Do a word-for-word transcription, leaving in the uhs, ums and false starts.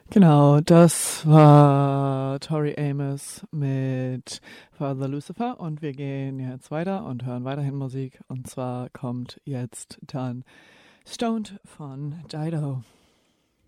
Genau, das war Tori Amos mit Father Lucifer und wir gehen jetzt weiter und hören weiterhin Musik und zwar kommt jetzt dann Stoned von Dido.